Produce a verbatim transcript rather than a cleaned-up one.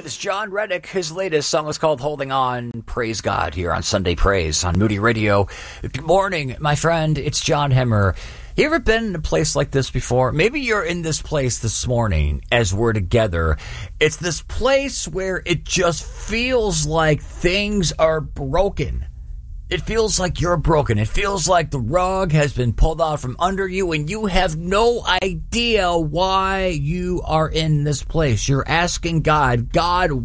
It's John Reddick. His latest song is called Holding On. Praise God here on Sunday Praise on Moody Radio. Good morning, my friend. It's John Hemmer. You ever been in a place like this before? Maybe you're in this place this morning as we're together. It's this place where it just feels like things are broken. It feels like you're broken. It feels like the rug has been pulled out from under you and you have no idea why you are in this place. You're asking God, God,